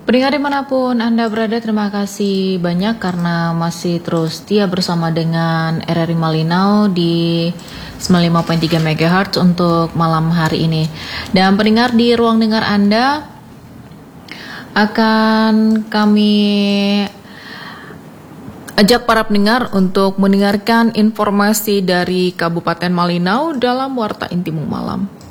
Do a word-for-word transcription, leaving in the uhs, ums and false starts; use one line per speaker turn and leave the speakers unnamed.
Pendengar dimanapun Anda berada, terima kasih banyak karena masih terus setia bersama dengan R R I Malinau di sembilan puluh lima koma tiga megahertz untuk malam hari ini. Dan pendengar, di ruang dengar Anda akan kami ajak para pendengar untuk mendengarkan informasi dari Kabupaten Malinau dalam Warta Intimu Malam.